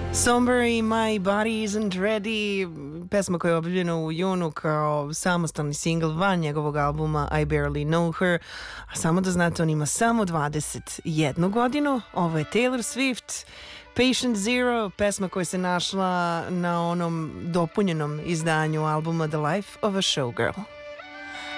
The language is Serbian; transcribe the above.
Somber i My Body Isn't Ready, pesma koja je objavljena u junu kao samostalni singl van njegovog albuma I Barely Know Her. A samo da znate, on ima samo 21 godinu. Ovo je Taylor Swift, Patient Zero, pesma koja se našla na onom dopunjenom izdanju albuma The Life of a Showgirl.